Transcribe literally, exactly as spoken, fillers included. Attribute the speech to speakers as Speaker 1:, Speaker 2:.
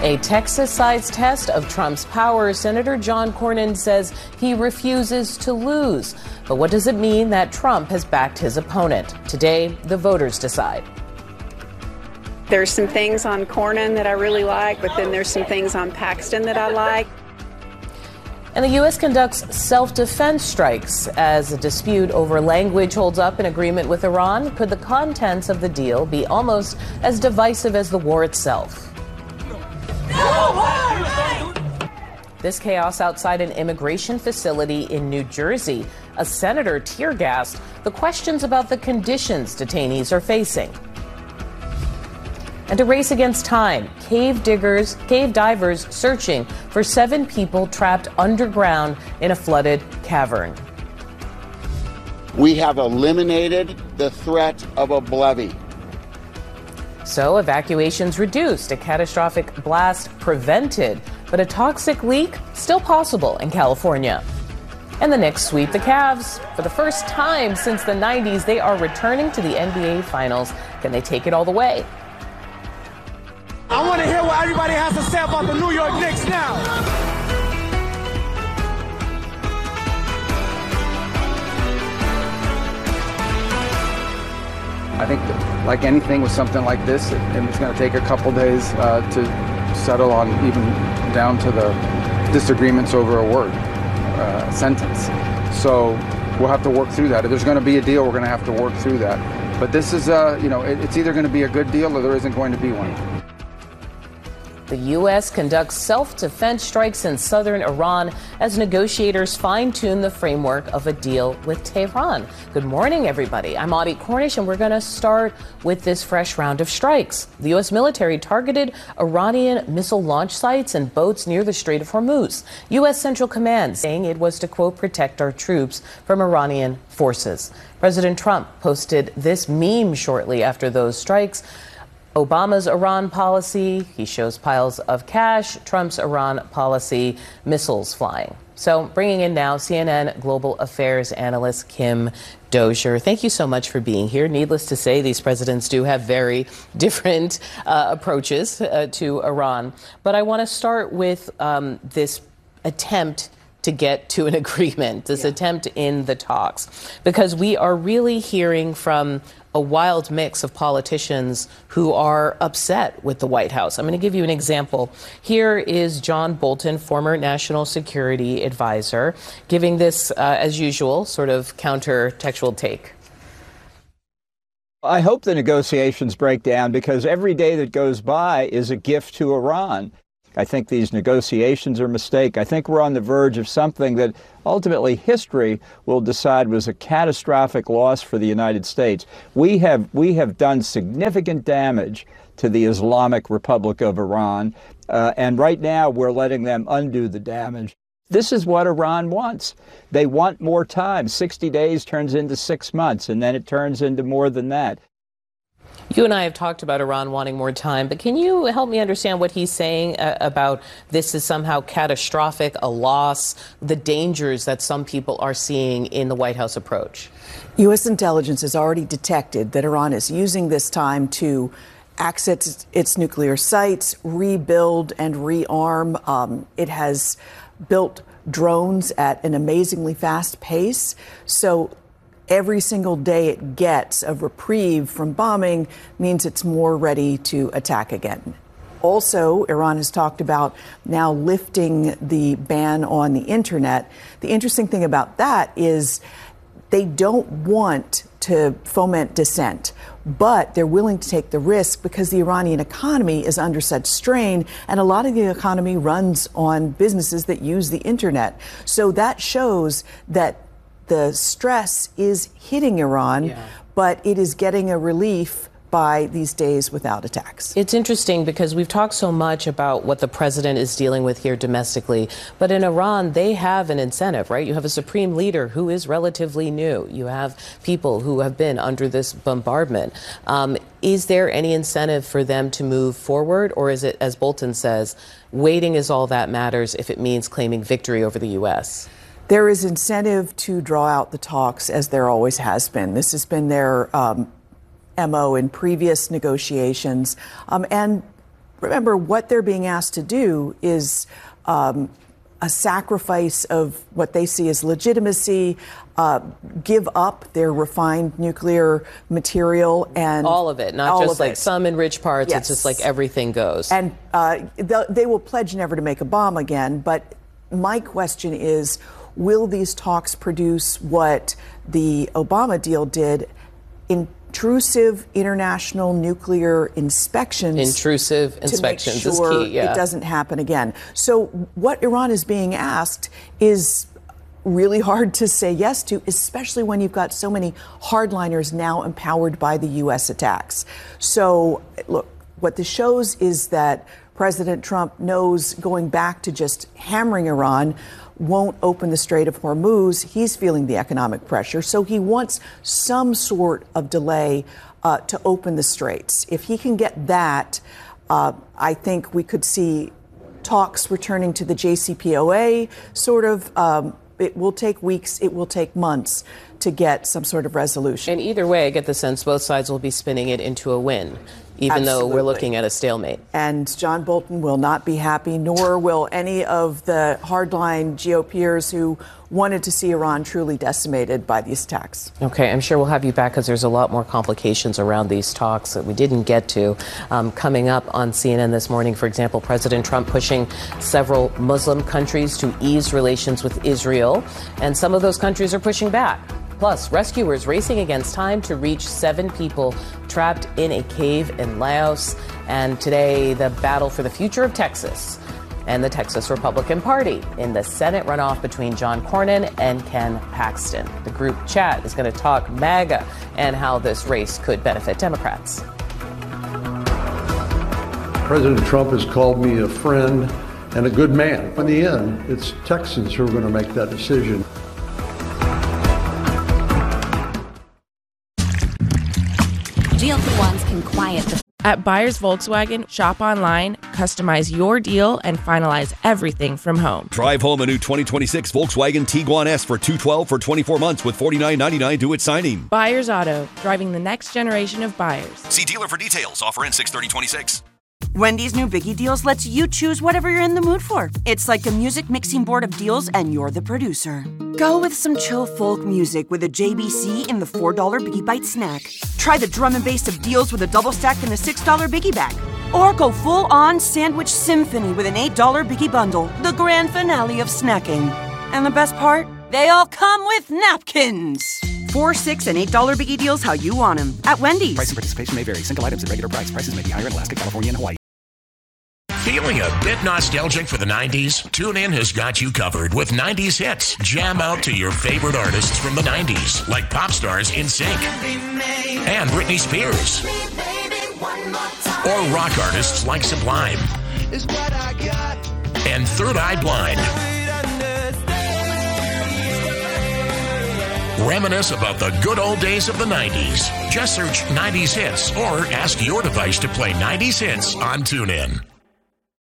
Speaker 1: A Texas-sized test of Trump's power, Senator John Cornyn says he refuses to lose. But what does it mean that Trump has backed his opponent? Today, the voters decide.
Speaker 2: There's some things on Cornyn that I really like, but then there's some things on Paxton that I like.
Speaker 1: And the U S conducts self-defense strikes as a dispute over language holds up an agreement with Iran. Could the contents of the deal be almost as divisive as the war itself? This chaos outside an immigration facility in New Jersey. A senator tear-gassed the questions about the conditions detainees are facing. And a race against time. Cave diggers, cave divers searching for seven people trapped underground in a flooded cavern.
Speaker 3: We have eliminated the threat of a levee.
Speaker 1: So evacuations reduced, a catastrophic blast prevented, but a toxic leak still possible in California. And the Knicks sweep the Cavs. For the first time since the nineties, they are returning to the N B A Finals. Can they take it all the way?
Speaker 4: I want to hear what everybody has to say about the New York Knicks now.
Speaker 5: I think that, like anything with something like this, it, and it's going to take a couple days uh, to settle on, even down to the disagreements over a word, uh, sentence. So we'll have to work through that. If there's going to be a deal, we're going to have to work through that. But this is, uh, you know, it, it's either going to be a good deal or there isn't going to be one.
Speaker 1: The U S conducts self-defense strikes in southern Iran as negotiators fine-tune the framework of a deal with Tehran. Good morning, everybody. I'm Audie Cornish, and we're going to start with this fresh round of strikes. The U S military targeted Iranian missile launch sites and boats near the Strait of Hormuz. U S Central Command saying it was to, quote, protect our troops from Iranian forces. President Trump posted this meme shortly after those strikes. Obama's Iran policy, he shows piles of cash. Trump's Iran policy, missiles flying. So bringing in now C N N Global Affairs analyst Kim Dozier. Thank you so much for being here. Needless to say, these presidents do have very different uh, approaches uh, to Iran. But I want to start with um, this attempt to get to an agreement, this yeah. attempt in the talks, because we are really hearing from a wild mix of politicians who are upset with the White House. I'm going to give you an example. Here is John Bolton, former national security advisor, giving this, uh, as usual, sort of counter-textual take.
Speaker 6: I hope the negotiations break down because every day that goes by is a gift to Iran. I think these negotiations are a mistake. I think we're on the verge of something that ultimately history will decide was a catastrophic loss for the United States. We have we have done significant damage to the Islamic Republic of Iran, uh, and right now we're letting them undo the damage. This is what Iran wants. They want more time. sixty days turns into six months, and then it turns into more than that.
Speaker 1: You and I have talked about Iran wanting more time, but can you help me understand what he's saying uh, about this is somehow catastrophic, a loss, the dangers that some people are seeing in the White House approach?
Speaker 7: U S intelligence has already detected that Iran is using this time to access its nuclear sites, rebuild and rearm. Um, it has built drones at an amazingly fast pace. So every single day it gets of reprieve from bombing means it's more ready to attack again. Also, Iran has talked about now lifting the ban on the internet. The interesting thing about that is they don't want to foment dissent, but they're willing to take the risk because the Iranian economy is under such strain, and a lot of the economy runs on businesses that use the internet. So that shows that the stress is hitting Iran, yeah. but it is getting a relief by these days without attacks.
Speaker 1: It's interesting because we've talked so much about what the president is dealing with here domestically, but in Iran, they have an incentive, right? You have a supreme leader who is relatively new. You have people who have been under this bombardment. Um, is there any incentive for them to move forward, or is it, as Bolton says, waiting is all that matters if it means claiming victory over the U S?
Speaker 7: There is incentive to draw out the talks, as there always has been. This has been their um, M O in previous negotiations. Um, and remember, what they're being asked to do is um, a sacrifice of what they see as legitimacy, uh, give up their refined nuclear material and
Speaker 1: all of it, not just like it. some enriched parts.
Speaker 7: Yes.
Speaker 1: It's just like everything goes.
Speaker 7: And uh, they will pledge never to make a bomb again. But my question is, will these talks produce what the Obama deal did? Intrusive international nuclear inspections.
Speaker 1: Intrusive inspections
Speaker 7: to make sure
Speaker 1: is key, yeah.
Speaker 7: It doesn't happen again. So what Iran is being asked is really hard to say yes to, especially when you've got so many hardliners now empowered by the U S attacks. So, look, what this shows is that President Trump knows going back to just hammering Iran won't open the Strait of Hormuz. He's feeling the economic pressure, so he wants some sort of delay uh, to open the straits. If he can get that, uh, I think we could see talks returning to the J C P O A, sort of. Um, it will take weeks, it will take months to get some sort of resolution.
Speaker 1: And either way, I get the sense both sides will be spinning it into a win, even
Speaker 7: Absolutely.
Speaker 1: though we're looking at a stalemate.
Speaker 7: And John Bolton will not be happy, nor will any of the hardline GOPers who wanted to see Iran truly decimated by these attacks.
Speaker 1: Okay, I'm sure we'll have you back because there's a lot more complications around these talks that we didn't get to. Um, coming up on C N N this morning, for example, President Trump pushing several Muslim countries to ease relations with Israel, and some of those countries are pushing back. Plus, rescuers racing against time to reach seven people trapped in a cave in Laos. And today, the battle for the future of Texas and the Texas Republican Party in the Senate runoff between John Cornyn and Ken Paxton. The group chat is going to talk MAGA and how this race could benefit Democrats.
Speaker 8: President Trump has called me a friend and a good man. In the end, it's Texans who are going to make that decision.
Speaker 9: G L P ones can quiet the...
Speaker 10: At Buyers Volkswagen, shop online, customize your deal, and finalize everything from home.
Speaker 11: Drive home a new twenty twenty-six Volkswagen Tiguan S for two hundred twelve dollars for twenty-four months with forty-nine ninety-nine due at signing.
Speaker 10: Buyers Auto, driving the next generation of buyers.
Speaker 11: See dealer for details. Offer in six thirty twenty-six.
Speaker 12: Wendy's new Biggie Deals lets you choose whatever you're in the mood for. It's like a music mixing board of deals, and you're the producer. Go with some chill folk music with a J B C in the four dollar Biggie Bite snack. Try the drum and bass of deals with a double stack in the six dollar Biggie Bag. Or go full-on sandwich symphony with an eight dollar Biggie Bundle, the grand finale of snacking. And the best part? They all come with napkins. Four, six, and eight dollar Biggie Deals how you want them at Wendy's.
Speaker 13: Price and participation may vary. Single items at regular price. Prices may be higher in Alaska, California, and Hawaii.
Speaker 14: Feeling a bit nostalgic for the nineties? TuneIn has got you covered with nineties hits. Jam out to your favorite artists from the nineties, like pop stars NSYNC and Britney Spears, or rock artists like Sublime and Third Eye Blind. Reminisce about the good old days of the nineties. Just search nineties hits or ask your device to play nineties hits on TuneIn.